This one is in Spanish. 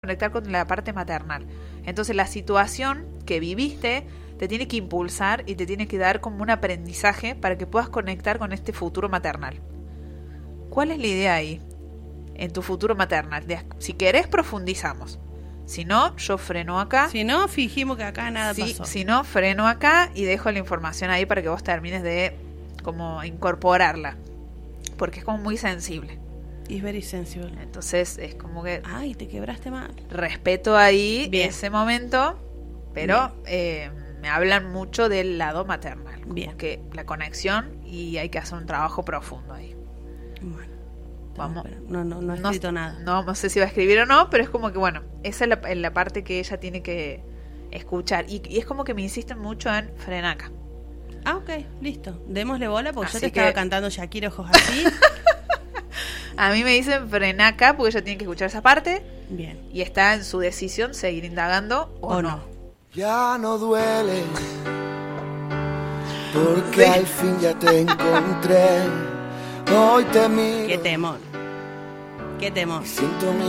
conectar con la parte maternal. Entonces la situación que viviste te tiene que impulsar y te tiene que dar como un aprendizaje para que puedas conectar con este futuro maternal. ¿Cuál es la idea ahí? En tu futuro maternal. Si querés, profundizamos. Si no, yo freno acá. Si no, fingimos que acá nada pasó. Si no, freno acá y dejo la información ahí para que vos termines de como incorporarla. Porque es como muy sensible. It's very sensible. Entonces es como que... Ay, te quebraste mal. Respeto ahí Bien. ese momento, pero me hablan mucho del lado maternal. Como Bien. que la conexión y hay que hacer un trabajo profundo ahí. Bueno. Vamos. No he escrito nada. No sé si va a escribir o no, pero es como que bueno, esa es la parte que ella tiene que escuchar. Y es como que me insisten mucho en frenar acá. Ah, ok, listo. Démosle bola porque Así yo te estaba que- cantando Shakira ojos así. A mí me dicen frenar acá porque ella tiene que escuchar esa parte Bien. y está en su decisión seguir indagando o no. Ya no duele, porque al fin ya te encontré. Hoy te miro. Qué temor. Qué temor. Siento mi